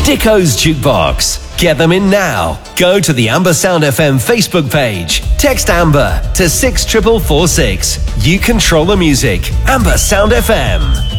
Dicko's Jukebox. Get them in now. Go to the Amber Sound FM Facebook page. Text Amber to 64446. You control the music. Amber Sound FM.